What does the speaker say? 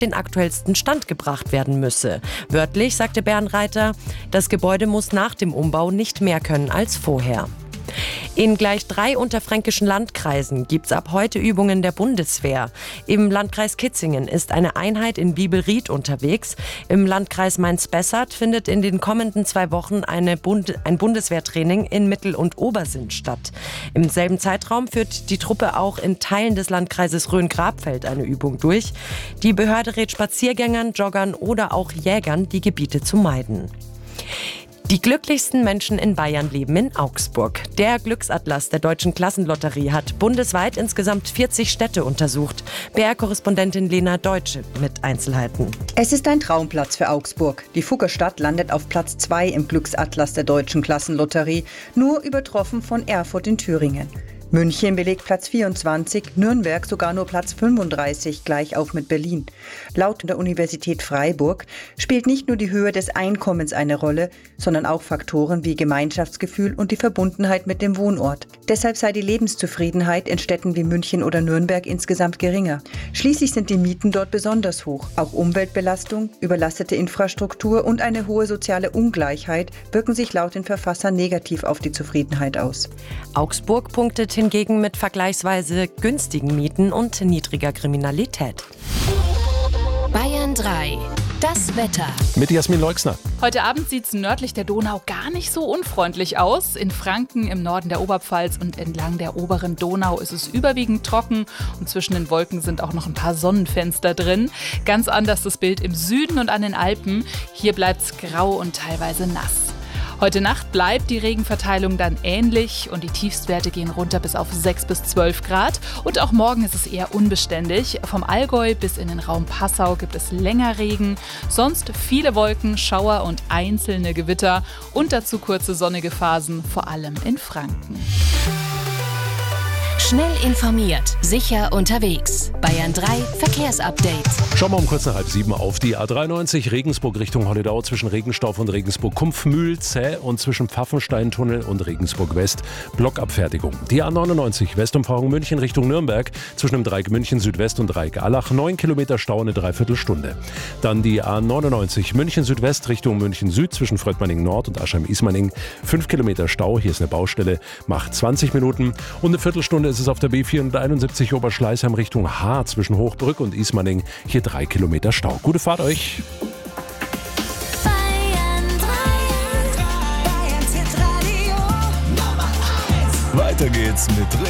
den aktuellsten Stand gebracht werden müsse. Wörtlich sagte Bärenreiter, das Gebäude muss nach dem Umbau nicht mehr können als vorher. In gleich 3 unterfränkischen Landkreisen gibt es ab heute Übungen der Bundeswehr. Im Landkreis Kitzingen ist eine Einheit in Biebelried unterwegs. Im Landkreis Mainz-Bessert findet in den kommenden 2 Wochen ein Bundeswehrtraining in Mittel- und Obersinn statt. Im selben Zeitraum führt die Truppe auch in Teilen des Landkreises Rhön-Grabfeld eine Übung durch. Die Behörde rät Spaziergängern, Joggern oder auch Jägern, die Gebiete zu meiden. Die glücklichsten Menschen in Bayern leben in Augsburg. Der Glücksatlas der Deutschen Klassenlotterie hat bundesweit insgesamt 40 Städte untersucht. BR-Korrespondentin Lena Deutsche mit Einzelheiten. Es ist ein Traumplatz für Augsburg. Die Fuggerstadt landet auf Platz 2 im Glücksatlas der Deutschen Klassenlotterie, nur übertroffen von Erfurt in Thüringen. München belegt Platz 24, Nürnberg sogar nur Platz 35, gleich auf mit Berlin. Laut der Universität Freiburg spielt nicht nur die Höhe des Einkommens eine Rolle, sondern auch Faktoren wie Gemeinschaftsgefühl und die Verbundenheit mit dem Wohnort. Deshalb sei die Lebenszufriedenheit in Städten wie München oder Nürnberg insgesamt geringer. Schließlich sind die Mieten dort besonders hoch. Auch Umweltbelastung, überlastete Infrastruktur und eine hohe soziale Ungleichheit wirken sich laut den Verfassern negativ auf die Zufriedenheit aus. Augsburg punktet hingegen mit vergleichsweise günstigen Mieten und niedriger Kriminalität. Bayern 3. Das Wetter. Mit Jasmin Leixner. Heute Abend sieht es nördlich der Donau gar nicht so unfreundlich aus. In Franken, im Norden der Oberpfalz und entlang der oberen Donau ist es überwiegend trocken und zwischen den Wolken sind auch noch ein paar Sonnenfenster drin. Ganz anders das Bild im Süden und an den Alpen. Hier bleibt es grau und teilweise nass. Heute Nacht bleibt die Regenverteilung dann ähnlich und die Tiefstwerte gehen runter bis auf 6 bis 12 Grad. Und auch morgen ist es eher unbeständig. Vom Allgäu bis in den Raum Passau gibt es länger Regen. Sonst viele Wolken, Schauer und einzelne Gewitter und dazu kurze sonnige Phasen, vor allem in Franken. Schnell informiert, sicher unterwegs. Bayern 3 Verkehrsupdate. Schauen wir um kurz nach 6:30 auf die A93 Regensburg Richtung Holledau zwischen Regenstauf und Regensburg-Kumpfmühl zäh und zwischen Pfaffensteintunnel und Regensburg West Blockabfertigung. Die A99 Westumfahrung München Richtung Nürnberg zwischen dem Dreieck München Südwest und Dreieck Allach 9 Kilometer Stau, eine Dreiviertelstunde. Dann die A99 München Südwest Richtung München Süd zwischen Fröttmanning Nord und Aschheim-Ismaning 5 Kilometer Stau, hier ist eine Baustelle, macht 20 Minuten und eine Viertelstunde ist es auf der B471 Oberschleißheim Richtung Haar zwischen Hochbrück und Ismaning, hier 3 Kilometer Stau. Gute Fahrt euch! Weiter geht's mit